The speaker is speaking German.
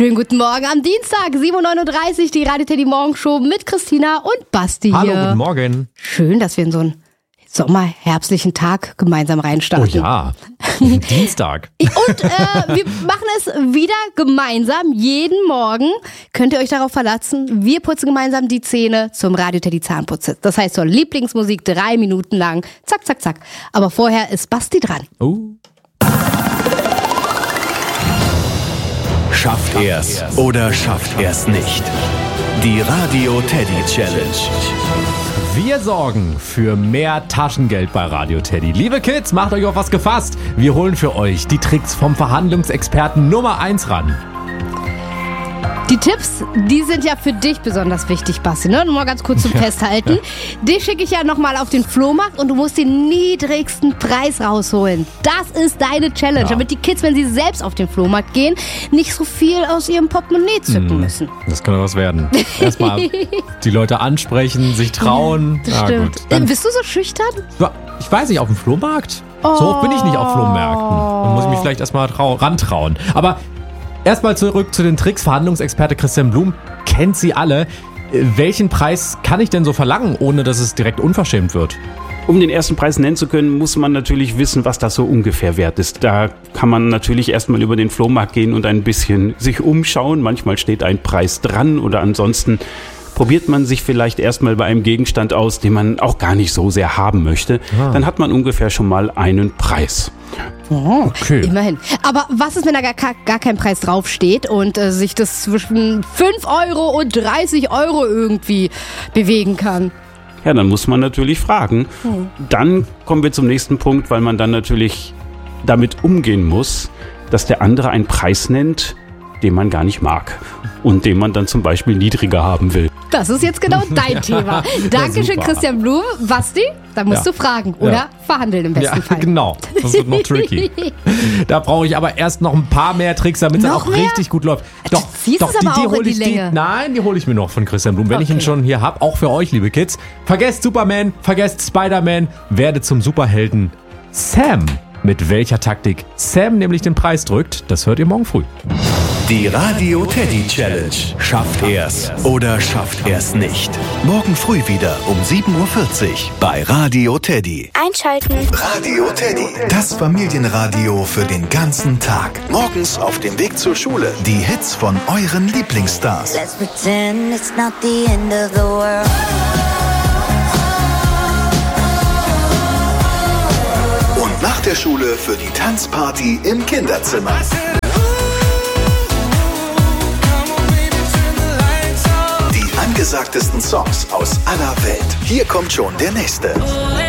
Schönen guten Morgen am Dienstag, 7.39 Uhr, die Radio Teddy Morgenshow mit Christina und Basti hier. Hallo, guten Morgen. Schön, dass wir in so einen sommerherbstlichen Tag gemeinsam reinstarten. Oh ja, Dienstag. Und wir machen es wieder gemeinsam, jeden Morgen. Könnt ihr euch darauf verlassen, wir putzen gemeinsam die Zähne zum Radio Teddy Zahnputz. Das heißt zur Lieblingsmusik 3 Minuten lang. Zack, zack, zack. Aber vorher ist Basti dran. Oh. Schafft er's oder schafft er's nicht? Die Radio Teddy Challenge. Wir sorgen für mehr Taschengeld bei Radio Teddy. Liebe Kids, macht euch auf was gefasst. Wir holen für euch die Tricks vom Verhandlungsexperten Nummer 1 ran. Die Tipps, die sind ja für dich besonders wichtig, Basti, ne? Nur mal ganz kurz zum Festhalten. Dich schicke ich ja nochmal auf den Flohmarkt und du musst den niedrigsten Preis rausholen. Das ist deine Challenge, damit die Kids, wenn sie selbst auf den Flohmarkt gehen, nicht so viel aus ihrem Portemonnaie zücken müssen. Das kann was werden. Erstmal die Leute ansprechen, sich trauen. Das Na stimmt. gut. Dann, Bist du so schüchtern? ich weiß nicht, auf dem Flohmarkt? So hoch bin ich nicht auf Flohmärkten. Dann muss ich mich vielleicht erstmal rantrauen. Aber erstmal zurück zu den Tricks. Verhandlungsexperte Christian Blum kennt sie alle. Welchen Preis kann ich denn so verlangen, ohne dass es direkt unverschämt wird? Um den ersten Preis nennen zu können, muss man natürlich wissen, was das so ungefähr wert ist. Da kann man natürlich erstmal über den Flohmarkt gehen und ein bisschen sich umschauen. Manchmal steht ein Preis dran oder ansonsten probiert man sich vielleicht erstmal bei einem Gegenstand aus, den man auch gar nicht so sehr haben möchte. Dann hat man ungefähr schon mal einen Preis. Oh, okay. Immerhin. Aber was ist, wenn da gar kein Preis draufsteht und sich das zwischen 5 Euro und 30 Euro irgendwie bewegen kann? Ja, dann muss man natürlich fragen. Dann kommen wir zum nächsten Punkt, weil man dann natürlich damit umgehen muss, dass der andere einen Preis nennt, den man gar nicht mag und den man dann zum Beispiel niedriger haben will. Das ist jetzt genau dein Thema. Dankeschön, super. Christian Blum. Basti, da musst du fragen oder verhandeln im besten Fall. Genau. Das wird noch tricky. Da brauche ich aber erst noch ein paar mehr Tricks, damit es Noch auch mehr? richtig gut läuft. Du ziehst es aber auch in hol die ich Länge. Nein, die hole ich mir noch von Christian Blum, wenn ich ihn Okay. schon hier habe. Auch für euch, liebe Kids. Vergesst Superman, vergesst Spider-Man, werdet zum Superhelden Sam. Mit welcher Taktik Sam nämlich den Preis drückt, das hört ihr morgen früh. Die Radio Teddy Challenge. Schafft er's oder schafft er's nicht? Morgen früh wieder um 7.40 Uhr bei Radio Teddy. Einschalten. Radio Teddy. Das Familienradio für den ganzen Tag. Morgens auf dem Weg zur Schule. Die Hits von euren Lieblingsstars. Let's pretend it's not the end of the world. Und nach der Schule für die Tanzparty im Kinderzimmer. Die angesagtesten Songs aus aller Welt. Hier kommt schon der nächste.